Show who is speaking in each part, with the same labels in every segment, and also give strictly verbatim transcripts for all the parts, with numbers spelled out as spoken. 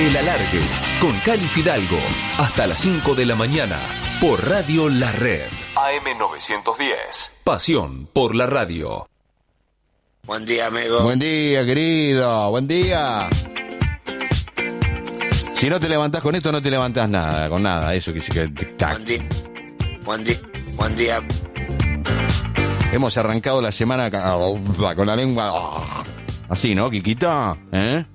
Speaker 1: El Alargue, con Cali Fidalgo, hasta las cinco de la mañana, por Radio La Red. A M novecientos diez, pasión por la radio.
Speaker 2: Buen día, amigo.
Speaker 3: Buen día, querido, buen día. Si no te levantás con esto, no te levantás nada, con nada, eso que sí que tic-tac.
Speaker 2: Buen día, buen día, buen día.
Speaker 3: Hemos arrancado la semana con la lengua así, ¿no, Quiquito? ¿Eh?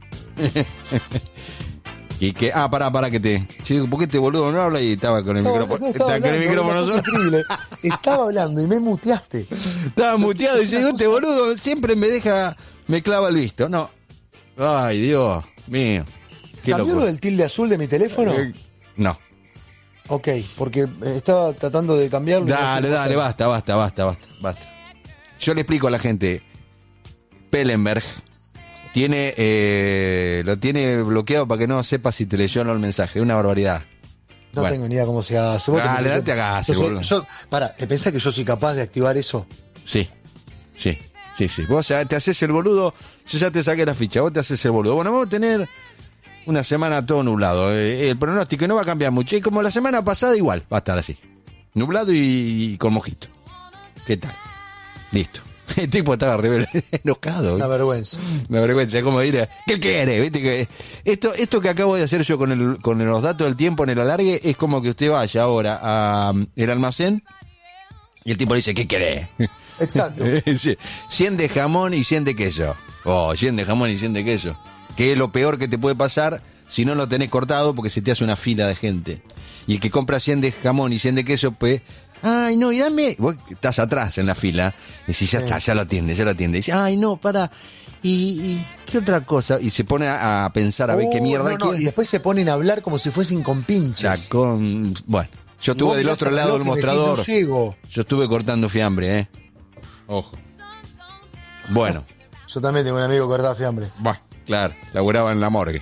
Speaker 3: Quique, ah, pará, pará que te... Sí, ¿por qué este boludo no habla y estaba con el
Speaker 4: no,
Speaker 3: micrófono?
Speaker 4: No, estaba
Speaker 3: estaba
Speaker 4: hablando,
Speaker 3: con el micrófono solo.
Speaker 4: Increíble. Estaba hablando y me muteaste.
Speaker 3: Estaba muteado y yo digo, este boludo siempre me deja... Me clava el visto. No. Ay, Dios mío. Qué
Speaker 4: ¿Cambió
Speaker 3: loco.
Speaker 4: lo del tilde azul de mi teléfono?
Speaker 3: Eh, no.
Speaker 4: Ok, porque estaba tratando de cambiarlo.
Speaker 3: Dale,
Speaker 4: no sé
Speaker 3: dale,
Speaker 4: cómo
Speaker 3: basta, basta, basta, basta, basta. Yo le explico a la gente. Pellenberg tiene eh, lo tiene bloqueado para que no sepa si te leyó o no el mensaje. Es una barbaridad.
Speaker 4: No
Speaker 3: bueno.
Speaker 4: tengo ni idea cómo se hace. ¿Vos
Speaker 3: Dale,
Speaker 4: te
Speaker 3: date acá,
Speaker 4: yo soy-
Speaker 3: boludo.
Speaker 4: yo- Pará, ¿te pensás que yo soy capaz de activar eso?
Speaker 3: Sí, sí, sí, sí. Vos ya te haces el boludo, yo ya te saqué la ficha, vos te haces el boludo. Bueno, vamos a tener una semana todo nublado. Eh, el pronóstico no va a cambiar mucho. Y como la semana pasada, igual, va a estar así. Nublado y, y con mojito. ¿Qué tal? Listo. El tipo estaba re enojado.
Speaker 4: Una vergüenza.
Speaker 3: Una vergüenza, es como diré, ¿qué quiere? ¿Viste? Que esto, esto que acabo de hacer yo con, el, con los datos del tiempo en el alargue es como que usted vaya ahora a um, el almacén y el tipo le dice, ¿qué quiere?
Speaker 4: Exacto.
Speaker 3: cien de jamón y cien de queso. Oh, cien de jamón y cien de queso. Que es lo peor que te puede pasar si no lo tenés cortado porque se te hace una fila de gente. Y el que compra cien de jamón y cien de queso, pues, ay, no, y dame... Vos estás atrás en la fila, decís, ya
Speaker 4: Sí.
Speaker 3: está, ya lo atiende, ya lo atiende. Y dice, ay, no, para, y, y ¿qué otra cosa? Y se pone a, a pensar a ver
Speaker 4: Oh,
Speaker 3: qué mierda
Speaker 4: no, no,
Speaker 3: quiere.
Speaker 4: y después se ponen a hablar como si fuesen con
Speaker 3: Ya,
Speaker 4: pinches.
Speaker 3: con... Bueno, yo
Speaker 4: Y
Speaker 3: estuve
Speaker 4: vos
Speaker 3: del
Speaker 4: mirás
Speaker 3: otro
Speaker 4: al
Speaker 3: lado del
Speaker 4: reloj y decís,
Speaker 3: mostrador.
Speaker 4: no llego.
Speaker 3: Yo estuve cortando fiambre, ¿eh? Ojo. Bueno.
Speaker 4: Yo también tengo un amigo que cortaba fiambre.
Speaker 3: Bueno, claro, laburaba en la morgue.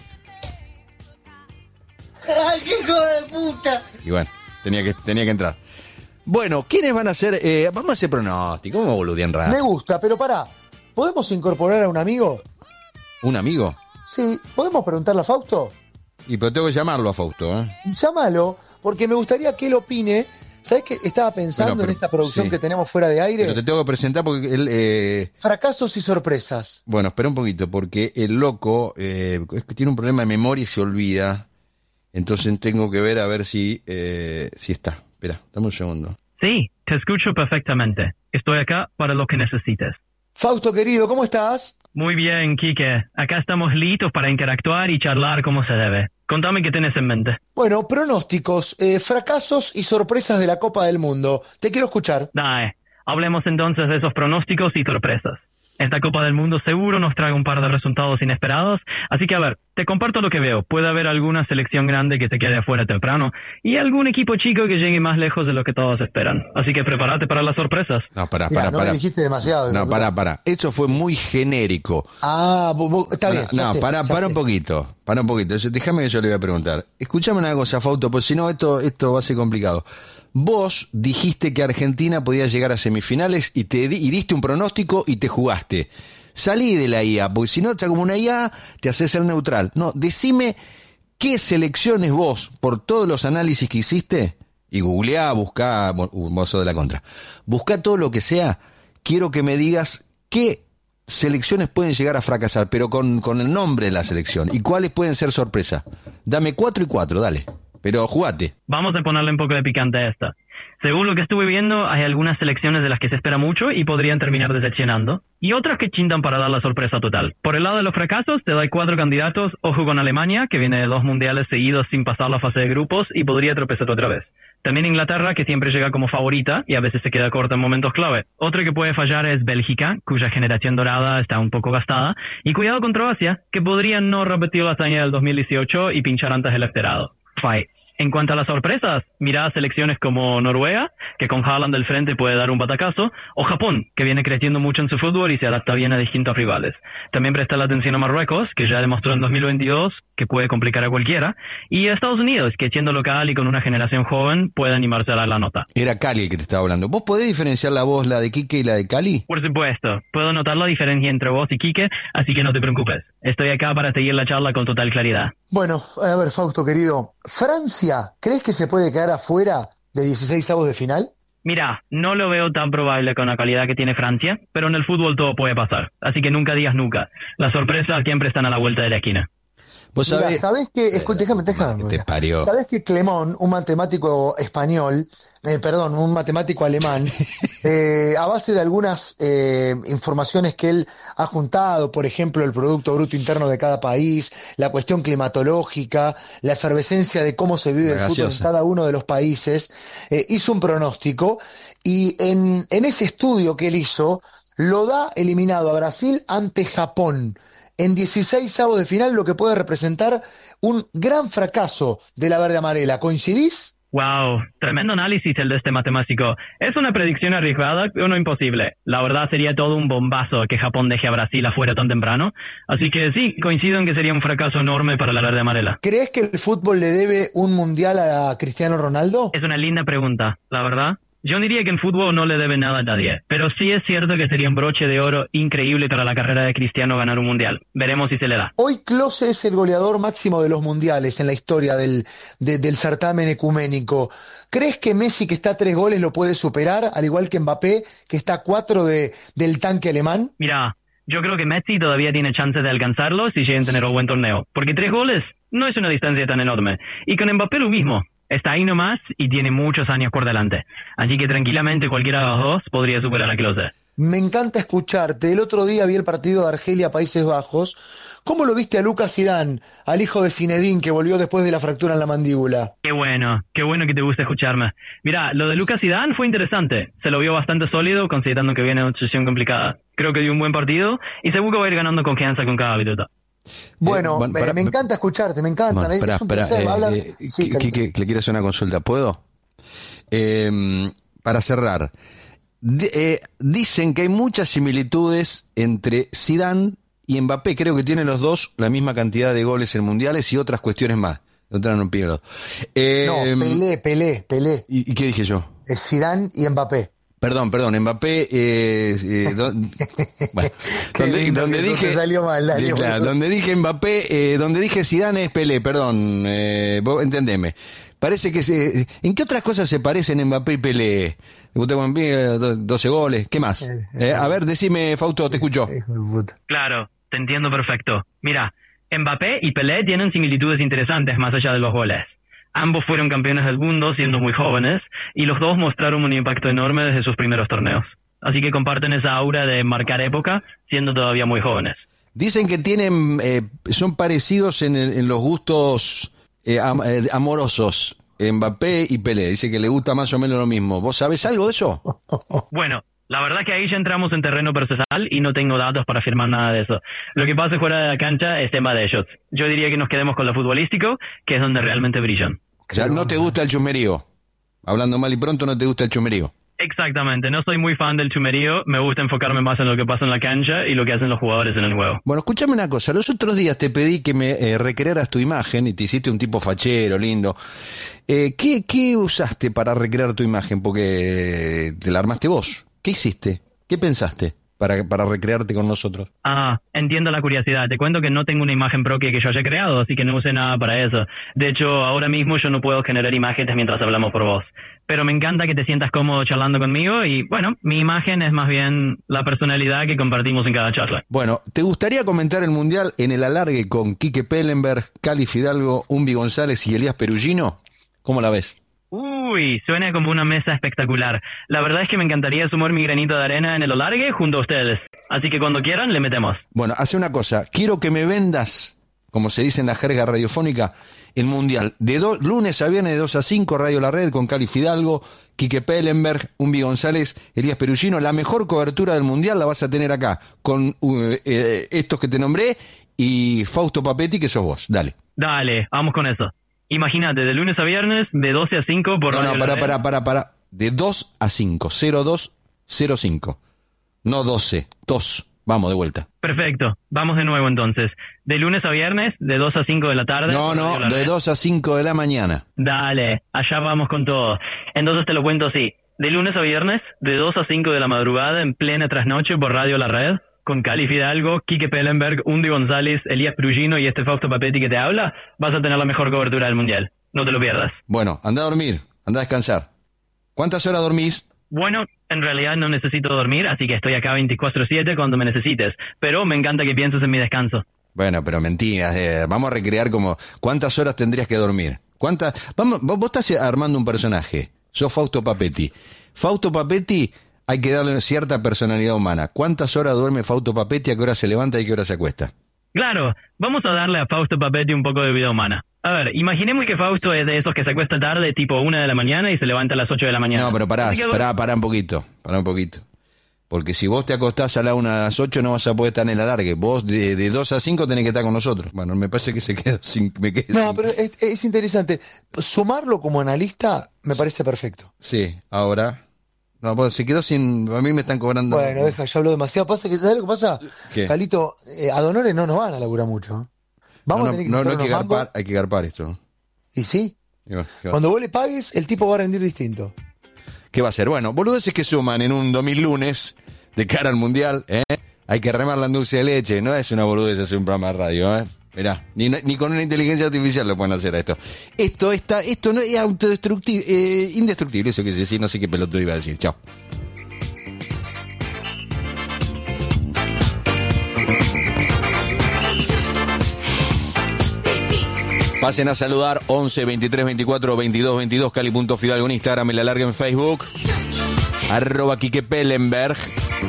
Speaker 2: ¡Ay, qué hijo de puta!
Speaker 3: Y bueno, tenía que, tenía que entrar. Bueno, ¿quiénes van a hacer? Eh, vamos a hacer pronóstico, vamos a boludear
Speaker 4: Me
Speaker 3: rápido.
Speaker 4: gusta, pero pará. ¿Podemos incorporar a un amigo?
Speaker 3: ¿Un amigo?
Speaker 4: Sí, ¿podemos preguntarle a Fausto?
Speaker 3: Y pero tengo que llamarlo a Fausto, ¿eh?
Speaker 4: Y llámalo, porque me gustaría que él opine. ¿Sabés qué? Estaba pensando
Speaker 3: Bueno, pero-
Speaker 4: en esta producción
Speaker 3: sí.
Speaker 4: que tenemos fuera de aire.
Speaker 3: Pero te tengo que presentar porque él... Eh...
Speaker 4: Fracasos y sorpresas.
Speaker 3: Bueno, espera un poquito, porque el loco eh, es que tiene un problema de memoria y se olvida. Entonces tengo que ver a ver si, eh, si está. Espera, dame un segundo.
Speaker 5: Sí, te escucho perfectamente. Estoy acá para lo que necesites.
Speaker 4: Fausto, querido, ¿cómo estás?
Speaker 5: Muy bien, Quique. Acá estamos listos para interactuar y charlar como se debe. Contame qué tenés en mente.
Speaker 4: Bueno, pronósticos, eh, fracasos y sorpresas de la Copa del Mundo. Te quiero escuchar.
Speaker 5: Dale, hablemos entonces de esos pronósticos y sorpresas. Esta Copa del Mundo seguro nos trae un par de resultados inesperados, así que a ver, te comparto lo que veo. Puede haber alguna selección grande que se quede afuera temprano y algún equipo chico que llegue más lejos de lo que todos esperan. Así que prepárate para las sorpresas.
Speaker 3: No, pará,
Speaker 4: Mirá,
Speaker 3: pará,
Speaker 4: no
Speaker 3: pará.
Speaker 4: me dijiste demasiado.
Speaker 3: No,
Speaker 4: hijo de
Speaker 3: pará,
Speaker 4: puta.
Speaker 3: pará. Eso fue muy genérico.
Speaker 4: Ah, bu- bu- está bien. ya
Speaker 3: No,
Speaker 4: sé,
Speaker 3: pará,
Speaker 4: ya
Speaker 3: pará
Speaker 4: sé.
Speaker 3: un poquito. Pará un poquito. Yo- Déjame que yo le voy a preguntar. Escuchame una cosa, Fausto, porque si no, esto, esto va a ser complicado. Vos dijiste que Argentina podía llegar a semifinales y te di- y diste un pronóstico y te jugaste. Salí de la I A, porque si no, está como una I A, te haces el neutral. No, decime qué selecciones vos, por todos los análisis que hiciste, y googleá, buscá, vos vos sos de la contra, buscá todo lo que sea, quiero que me digas qué selecciones pueden llegar a fracasar, pero con, con el nombre de la selección, y cuáles pueden ser sorpresa. Dame cuatro y cuatro, dale, pero jugate.
Speaker 5: Vamos a ponerle un poco de picante a esta. Según lo que estuve viendo, hay algunas selecciones de las que se espera mucho y podrían terminar decepcionando, y otras que chintan para dar la sorpresa total. Por el lado de los fracasos, te doy cuatro candidatos. Ojo con Alemania, que viene de dos mundiales seguidos sin pasar la fase de grupos y podría tropezar otra vez. También Inglaterra, que siempre llega como favorita y a veces se queda corta en momentos clave. Otra que puede fallar es Bélgica, cuya generación dorada está un poco gastada. Y cuidado con Croacia, que podría no repetir la hazaña del dos mil dieciocho y pinchar antes del esperado. Fight. En cuanto a las sorpresas, mirá a selecciones como Noruega, que con Haaland del frente puede dar un batacazo, o Japón, que viene creciendo mucho en su fútbol y se adapta bien a distintos rivales. También presta la atención a Marruecos, que ya demostró en dos mil veintidós que puede complicar a cualquiera, y a Estados Unidos, que siendo local y con una generación joven, puede animarse a dar la nota.
Speaker 3: Era Cali el que te estaba hablando. ¿Vos podés diferenciar la voz, la de Quique y la de Cali?
Speaker 5: Por supuesto, puedo notar la diferencia entre vos y Quique, así que no te preocupes. Estoy acá para seguir la charla con total claridad.
Speaker 4: Bueno, a ver, Fausto querido, ¿Francia crees que se puede quedar afuera de dieciséis avos de final?
Speaker 5: Mira, no lo veo tan probable con la calidad que tiene Francia, pero en el fútbol todo puede pasar. Así que nunca digas nunca. Las sorpresas siempre están a la vuelta de la esquina.
Speaker 3: ¿Vos
Speaker 4: Mira,
Speaker 3: sabés?
Speaker 4: ¿sabés que, escu- déjame, déjame,
Speaker 3: que te parió.
Speaker 4: ¿sabés que Clemón, un matemático español, eh, perdón, un matemático alemán, eh, a base de algunas eh, informaciones que él ha juntado, por ejemplo, el Producto Bruto Interno de cada país, la cuestión climatológica, la efervescencia de cómo se vive
Speaker 3: La
Speaker 4: el fútbol en
Speaker 3: gaseosa.
Speaker 4: cada uno de los países, eh, hizo un pronóstico y en, en ese estudio que él hizo, lo da eliminado a Brasil ante Japón en dieciséis avos de final, lo que puede representar un gran fracaso de la verde amarela. ¿Coincidís?
Speaker 5: Wow, tremendo análisis el de este matemático. Es una predicción arriesgada, pero no imposible. La verdad sería todo un bombazo que Japón deje a Brasil afuera tan temprano. Así que sí, coincido en que sería un fracaso enorme para la verde amarela.
Speaker 4: ¿Crees que el fútbol le debe un mundial a Cristiano Ronaldo?
Speaker 5: Es una linda pregunta, la verdad. Yo diría que en fútbol no le debe nada a nadie, pero sí es cierto que sería un broche de oro increíble para la carrera de Cristiano ganar un mundial. Veremos si se le da.
Speaker 4: Hoy Klose es el goleador máximo de los mundiales en la historia del, de- del certamen ecuménico. ¿Crees que Messi, que está a tres goles, lo puede superar, al igual que Mbappé, que está a cuatro de, del tanque alemán?
Speaker 5: Mira, yo creo que Messi todavía tiene chance de alcanzarlo si llega a tener un buen torneo, porque tres goles no es una distancia tan enorme. Y con Mbappé lo mismo. Está ahí nomás y tiene muchos años por delante. Así que tranquilamente cualquiera de los dos podría superar a Klose.
Speaker 4: Me encanta escucharte. El otro día vi el partido de Argelia-Países Bajos. ¿Cómo lo viste a Lucas Zidane, al hijo de Zinedine, que volvió después de la fractura en la mandíbula?
Speaker 5: Qué bueno, qué bueno que te gusta escucharme. Mira, lo de Lucas Zidane fue interesante. Se lo vio bastante sólido, considerando que viene de una situación complicada. Creo que dio un buen partido y seguro va a ir ganando confianza con cada minuto.
Speaker 4: Bueno,
Speaker 3: Eh, bueno,
Speaker 4: me,
Speaker 3: pará,
Speaker 4: me encanta escucharte, me encanta.
Speaker 3: Bueno,
Speaker 4: es
Speaker 3: pará,
Speaker 4: un
Speaker 3: pará,
Speaker 4: placer
Speaker 3: eh,
Speaker 4: hablar.
Speaker 3: eh,
Speaker 4: Sí,
Speaker 3: Qui-
Speaker 4: Carlitos.
Speaker 3: Quique, le quiero hacer una consulta, ¿puedo? Eh, para cerrar, di- eh, dicen que hay muchas similitudes entre Zidane y Mbappé. Creo que tienen los dos la misma cantidad de goles en mundiales y otras cuestiones más. No te no pido. Eh,
Speaker 4: No, Pelé, Pelé, Pelé.
Speaker 3: ¿y, ¿Y qué dije yo?
Speaker 4: Es Zidane y Mbappé.
Speaker 3: Perdón, perdón, Mbappé, eh, eh, do- bueno,
Speaker 4: Qué
Speaker 3: donde,
Speaker 4: lindo
Speaker 3: donde
Speaker 4: que eso
Speaker 3: dije,
Speaker 4: te salió mal, Dani,
Speaker 3: Sí, claro,
Speaker 4: boludo.
Speaker 3: donde dije Mbappé, eh, donde dije Zidane es Pelé, perdón, eh, vos entendeme. Parece que se, ¿en qué otras cosas se parecen Mbappé y Pelé? doce goles, ¿qué más? Eh, a ver, decime, Fausto, te escucho.
Speaker 4: Hijo de puta.
Speaker 5: Claro, te entiendo perfecto. Mira, Mbappé y Pelé tienen similitudes interesantes más allá de los goles. Ambos fueron campeones del mundo siendo muy jóvenes y los dos mostraron un impacto enorme desde sus primeros torneos. Así que comparten esa aura de marcar época siendo todavía muy jóvenes.
Speaker 3: Dicen que tienen, eh, son parecidos en, el- en los gustos eh, am- eh, amorosos, Mbappé y Pelé. Dice que le gusta más o menos lo mismo. ¿Vos sabés algo de eso?
Speaker 5: Bueno, la verdad que ahí ya entramos en terreno personal y no tengo datos para afirmar nada de eso. Lo que pasa fuera de la cancha es tema de ellos. Yo diría que nos quedemos con lo futbolístico, que es donde realmente brillan.
Speaker 3: O sea, no te gusta el chumerío. Hablando mal y pronto, no te gusta el chumerío.
Speaker 5: Exactamente, no soy muy fan del chumerío, me gusta enfocarme más en lo que pasa en la cancha y lo que hacen los jugadores en el juego.
Speaker 3: Bueno, escúchame una cosa. Los otros días te pedí que me eh, recrearas tu imagen y te hiciste un tipo fachero, lindo. Eh, ¿qué, ¿Qué usaste para recrear tu imagen? Porque te la armaste vos. ¿Qué hiciste? ¿Qué pensaste para, para recrearte con nosotros?
Speaker 5: Ah, entiendo la curiosidad. Te cuento que no tengo una imagen propia que yo haya creado, así que no usé nada para eso. De hecho, ahora mismo yo no puedo generar imágenes mientras hablamos por voz. Pero me encanta que te sientas cómodo charlando conmigo y, bueno, mi imagen es más bien la personalidad que compartimos en cada charla.
Speaker 3: Bueno, ¿te gustaría comentar el Mundial en el alargue con Quique Pellenberg, Cali Fidalgo, Umbi González y Elías Perugino? ¿Cómo la ves?
Speaker 5: Uy, suena como una mesa espectacular. La verdad es que me encantaría sumar mi granito de arena en el alargue junto a ustedes. Así que cuando quieran, le metemos.
Speaker 3: Bueno, hace una cosa. Quiero que me vendas, como se dice en la jerga radiofónica, el Mundial. De do, lunes a viernes de dos a cinco, Radio La Red, con Cali Fidalgo, Quique Pellenberg, Umbi González, Elías Perugino. La mejor cobertura del Mundial la vas a tener acá, con uh, eh, estos que te nombré y Fausto Papetti, que sos vos. Dale.
Speaker 5: Dale, vamos con eso. Imagínate, de lunes a viernes, de doce a cinco por
Speaker 3: No,
Speaker 5: Radio
Speaker 3: no,
Speaker 5: La
Speaker 3: para,
Speaker 5: Red.
Speaker 3: para, para, para. De dos a cinco. cero dos cero cinco. No doce. dos. Vamos, de vuelta.
Speaker 5: Perfecto, vamos de nuevo entonces. De lunes a viernes, de dos a cinco de la tarde.
Speaker 3: No,
Speaker 5: por
Speaker 3: no,
Speaker 5: Radio La
Speaker 3: de
Speaker 5: Red.
Speaker 3: dos a cinco de la mañana.
Speaker 5: Dale, allá vamos con todo. Entonces te lo cuento así. De lunes a viernes, de dos a cinco de la madrugada, en plena trasnoche por Radio La Red. con Cali Fidalgo, Quique Pellenberg, Undi González, Elías Prugino y este Fausto Papetti que te habla, vas a tener la mejor cobertura del Mundial. No te lo pierdas.
Speaker 3: Bueno, anda a dormir, anda a descansar. ¿Cuántas horas dormís?
Speaker 5: Bueno, en realidad no necesito dormir, así que estoy acá veinticuatro siete cuando me necesites. Pero me encanta que pienses en mi descanso.
Speaker 3: Bueno, pero mentiras. Eh, vamos a recrear como... ¿Cuántas horas tendrías que dormir? ¿Cuántas? Vamos, vos, vos estás armando un personaje. Sos Fausto Papetti. Fausto Papetti... Hay que darle cierta personalidad humana. ¿Cuántas horas duerme Fausto Papetti? ¿A qué hora se levanta y a qué hora se acuesta?
Speaker 5: Claro, vamos a darle a Fausto Papetti un poco de vida humana. A ver, imaginemos que Fausto es de esos que se acuesta tarde, tipo una de la mañana, y se levanta a las ocho de la mañana.
Speaker 3: No, pero pará,
Speaker 5: que...
Speaker 3: pará, pará un poquito, pará un poquito. Porque si vos te acostás a la una a las ocho no vas a poder estar en el alargue. Vos de, de dos a cinco tenés que estar con nosotros. Bueno, me parece que se quedó sin... Me quedé
Speaker 4: no,
Speaker 3: sin...
Speaker 4: pero es, es interesante. Sumarlo como analista me parece perfecto.
Speaker 3: Sí, ahora... No, pues se quedó sin... A mí me están cobrando...
Speaker 4: Bueno, deja, ya hablo demasiado. Pasa que, ¿sabes lo que pasa?
Speaker 3: ¿Qué?
Speaker 4: Calito, eh, a Donores no nos van a laburar mucho. Vamos
Speaker 3: no,
Speaker 4: a tener que
Speaker 3: no, no hay
Speaker 4: juntar
Speaker 3: que
Speaker 4: unos
Speaker 3: garpar,
Speaker 4: mangos.
Speaker 3: hay que garpar esto.
Speaker 4: ¿Y sí?
Speaker 3: Y bueno, ¿qué va?
Speaker 4: Cuando vos le pagues, el tipo va a rendir distinto.
Speaker 3: ¿Qué va a ser? Bueno, boludeces que suman en un domingo lunes de cara al Mundial, ¿eh? Hay que remarla en dulce de leche. No es una boludez hacer un programa de radio, ¿eh? Mirá, ni, ni con una inteligencia artificial lo pueden hacer a esto. Esto está, esto no es autodestructible, eh, indestructible, eso que se decir, no sé qué pelotudo iba a decir. Chao. Pasen a saludar once, veintitrés, veinticuatro, veintidós, veintidós, Cali.Fidalgo en Instagram, el alargue en Facebook, arroba Quique Pellenberg.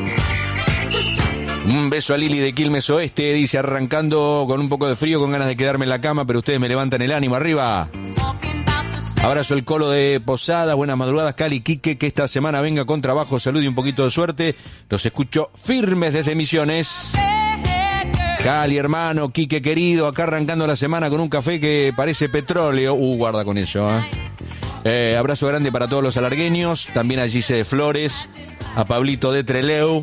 Speaker 3: Un beso a Lili de Quilmes Oeste, dice, arrancando con un poco de frío, con ganas de quedarme en la cama, pero ustedes me levantan el ánimo, arriba. Abrazo el Colo de Posadas, buenas madrugadas, Cali, Quique, que esta semana venga con trabajo, salud y un poquito de suerte. Los escucho firmes desde Misiones. Cali, hermano, Quique querido, acá arrancando la semana con un café que parece petróleo. Uh, guarda con eso, ¿eh? Eh, abrazo grande para todos los alargueños, también a Gise de Flores, a Pablito de Treleu,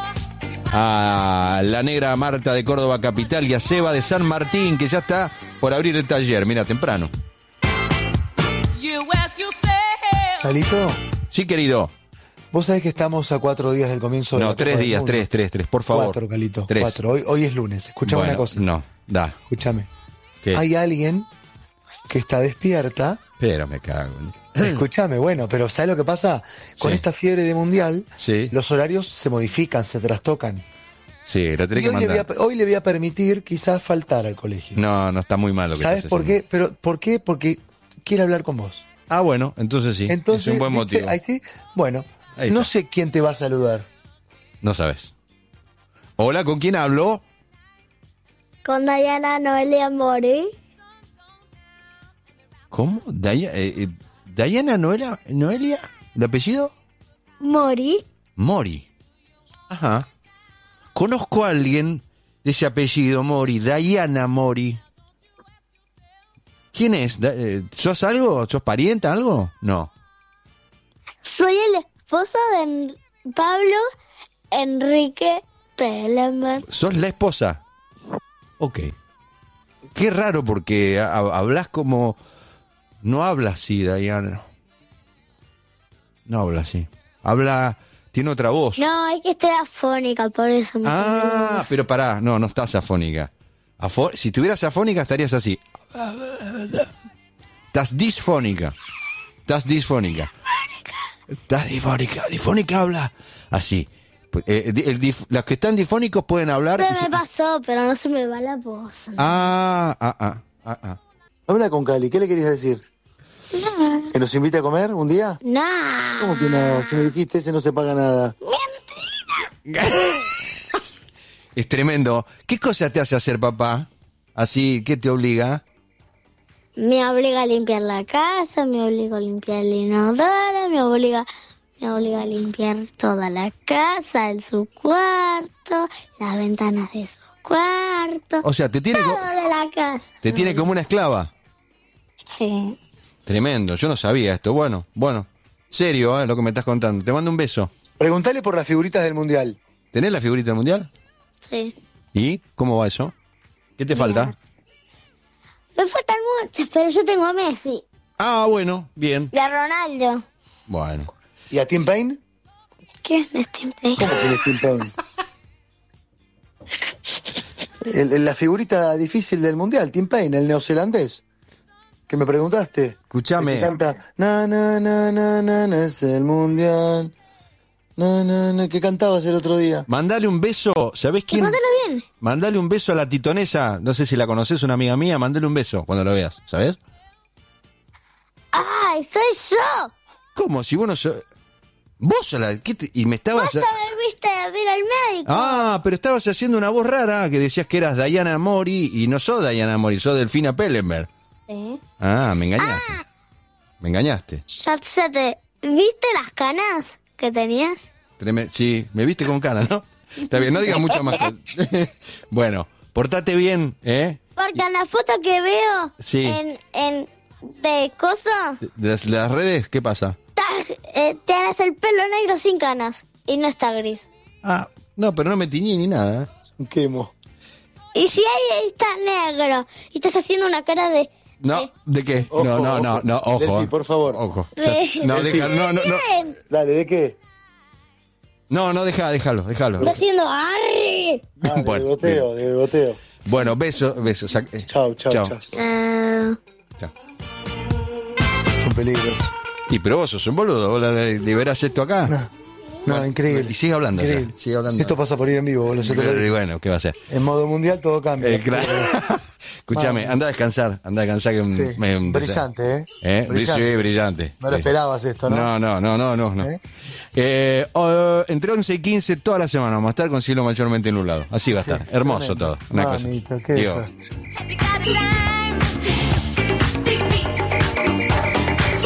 Speaker 3: a la negra Marta de Córdoba Capital y a Seba de San Martín, que ya está por abrir el taller, mira, temprano.
Speaker 4: Calito,
Speaker 3: Sí, querido.
Speaker 4: vos sabés que estamos a cuatro días del comienzo de
Speaker 3: No,
Speaker 4: la Copa
Speaker 3: tres
Speaker 4: del
Speaker 3: días,
Speaker 4: Mundo.
Speaker 3: tres, tres, tres, por favor.
Speaker 4: Cuatro, Calito,
Speaker 3: Tres.
Speaker 4: cuatro. Hoy, hoy es lunes. Escuchame
Speaker 3: Bueno,
Speaker 4: una cosa.
Speaker 3: No, da.
Speaker 4: Escúchame.
Speaker 3: ¿Qué?
Speaker 4: Hay alguien que está despierta.
Speaker 3: Pero me cago.
Speaker 4: Escúchame, bueno, pero ¿sabes lo que pasa? Con
Speaker 3: Sí.
Speaker 4: esta fiebre de mundial,
Speaker 3: Sí.
Speaker 4: los horarios se modifican, se trastocan.
Speaker 3: Sí, lo tenés
Speaker 4: Y
Speaker 3: que
Speaker 4: hoy, le voy
Speaker 3: mandar.
Speaker 4: a, hoy le voy a permitir quizás faltar al colegio.
Speaker 3: No, no está muy mal lo que
Speaker 4: ¿Sabes
Speaker 3: estás
Speaker 4: por
Speaker 3: haciendo.
Speaker 4: qué? Pero, ¿por qué? Porque quiere hablar con vos.
Speaker 3: Ah, bueno, entonces sí.
Speaker 4: Entonces,
Speaker 3: es un buen
Speaker 4: ¿viste?
Speaker 3: motivo.
Speaker 4: Ahí sí. Bueno,
Speaker 3: Ahí
Speaker 4: no
Speaker 3: está.
Speaker 4: sé quién te va a saludar.
Speaker 3: No sabes. Hola, ¿con quién hablo?
Speaker 6: Con Dayana Noelia Mori.
Speaker 3: ¿Cómo? Daya- eh, eh, ¿Dayana Noelia? ¿Noelia? ¿De apellido?
Speaker 6: Mori.
Speaker 3: Mori. Ajá. Conozco a alguien de ese apellido, Mori. Dayana Mori. ¿Quién es? Da- eh, ¿Sos algo? ¿Sos parienta, algo? No.
Speaker 6: Soy el esposo de En- Pablo Enrique Pellenberg.
Speaker 3: ¿Sos la esposa? Ok. Qué raro porque ha- hablas como... No habla así, Dayana. No habla así. Habla... Tiene otra voz.
Speaker 6: No, hay que estar afónica, por eso me
Speaker 3: Ah,
Speaker 6: confundí.
Speaker 3: pero pará. No, no estás afónica. Afo- si estuvieras afónica estarías así. Estás disfónica. Estás disfónica. Estás difónica. Difónica habla así. Pues, eh, di- el dif- los que están difónicos pueden hablar... y
Speaker 6: Se
Speaker 3: se-
Speaker 6: me pasó, pero no se me va la voz.
Speaker 3: Ah, ah, ah, ah, ah.
Speaker 4: Habla con Cali, ¿qué le querías decir? ¿Que nos invite a comer un día?
Speaker 6: No.
Speaker 4: ¿Cómo que no? Si me dijiste ese no se paga nada.
Speaker 3: Es tremendo. ¿Qué cosa te hace hacer papá? Así, ¿qué te obliga?
Speaker 6: Me obliga a limpiar la casa, me obliga a limpiar el inodoro, me obliga, me obliga a limpiar toda la casa, el su cuarto, las ventanas de su cuarto,
Speaker 3: O sea, te tiene, co-
Speaker 6: todo de la casa.
Speaker 3: te tiene como una esclava.
Speaker 6: Sí.
Speaker 3: Tremendo, yo no sabía esto. Bueno, bueno. Serio, ¿eh? Lo que me estás contando. Te mando un beso.
Speaker 4: Preguntale por las figuritas del mundial.
Speaker 3: ¿Tenés la figurita del mundial?
Speaker 6: Sí.
Speaker 3: ¿Y cómo va eso? ¿Qué te falta?
Speaker 6: Me faltan muchas, pero yo tengo a Messi
Speaker 3: Ah, bueno, bien.
Speaker 6: y a Ronaldo.
Speaker 3: Bueno.
Speaker 4: ¿Y a Tim Payne?
Speaker 6: ¿Quién es Tim Payne?
Speaker 4: ¿Cómo que es Tim Payne? El- el- la figurita difícil del mundial, Tim Payne, el neozelandés. Que me preguntaste.
Speaker 3: Escuchame.
Speaker 4: El que canta, na, na, na, na, na, na, es el mundial. Na, na, na, que cantabas el otro día.
Speaker 3: Mandale un beso, ¿sabés quién?
Speaker 6: Mándalo bien.
Speaker 3: Mandale un beso a la titonesa, no sé si la conoces, una amiga mía, mandale un beso cuando lo veas, ¿sabés?
Speaker 6: ¡Ay, soy yo!
Speaker 3: ¿Cómo? Si vos no sos... Vos sos la... ¿qué te- Y me estabas...
Speaker 6: Vos ya me viste a ver al médico.
Speaker 3: Ah, pero estabas haciendo una voz rara, que decías que eras Diana Mori, y no sos Diana Mori, sos Delfina Pellenberg.
Speaker 6: Sí.
Speaker 3: Ah, me engañaste.
Speaker 6: Ah.
Speaker 3: Me engañaste.
Speaker 6: Ya se te... ¿Viste las canas que tenías?
Speaker 3: Treme- Sí, me viste con cara, ¿no? Está bien, no digas mucho más. Bueno, portate bien, ¿eh?
Speaker 6: Porque en la foto que veo
Speaker 3: Sí.
Speaker 6: en, en de cosas,
Speaker 3: De las, de las redes, ¿qué pasa?
Speaker 6: eh, tienes el pelo negro sin canas y no está gris.
Speaker 3: Ah, no, pero no me tiñí ni nada. ¿eh?
Speaker 4: Un quemo.
Speaker 6: Y si ahí está negro y estás haciendo una cara de...
Speaker 3: No,
Speaker 6: de-
Speaker 3: ¿de qué?
Speaker 4: Ojo,
Speaker 3: no, no, no,
Speaker 4: ojo.
Speaker 3: no, ojo.
Speaker 4: Delphi, por favor.
Speaker 3: Ojo.
Speaker 6: de-
Speaker 3: Ya- no, deja, no, no, no.
Speaker 6: Bien.
Speaker 4: Dale, ¿de qué?
Speaker 3: No, no, deja, déjalo, déjalo.
Speaker 6: Está haciendo... ¡Arri!
Speaker 4: Ah, de
Speaker 3: Bueno,
Speaker 4: boteo, de boteo.
Speaker 3: Bueno, besos, besos. Sac- eh,
Speaker 4: Chau, chau, chau.
Speaker 6: Ah,
Speaker 3: Chao.
Speaker 4: Es un peligro.
Speaker 3: Y pero vos sos un boludo, vos la- liberás esto acá.
Speaker 4: No, no,
Speaker 3: Bueno,
Speaker 4: increíble.
Speaker 3: y sigue hablando,
Speaker 4: Increíble.
Speaker 3: ya, sigue hablando.
Speaker 4: Esto pasa por ir en vivo, boludo. yo te lo
Speaker 3: Y
Speaker 4: digo.
Speaker 3: bueno, ¿qué va a hacer?
Speaker 4: En modo mundial todo cambia.
Speaker 3: Eh, claro. Escúchame, anda a descansar, anda a descansar que
Speaker 4: Sí,
Speaker 3: me, me-
Speaker 4: brillante, ¿eh?
Speaker 3: ¿Eh?
Speaker 4: Brillante.
Speaker 3: Sí, brillante.
Speaker 4: No lo
Speaker 3: Sí.
Speaker 4: esperabas esto, ¿no?
Speaker 3: No, no, no, no, no. no.
Speaker 4: ¿Eh?
Speaker 3: Eh, oh, entre once y quince toda la semana vamos a estar con cielo mayormente nublado. Así va a estar. Hermoso
Speaker 4: tremendo.
Speaker 3: todo. Una cosa.
Speaker 4: Mamita, qué
Speaker 3: Digo,
Speaker 4: desastre.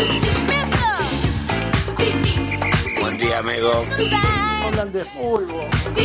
Speaker 2: Buen día, amigo.
Speaker 4: Hablan de fútbol.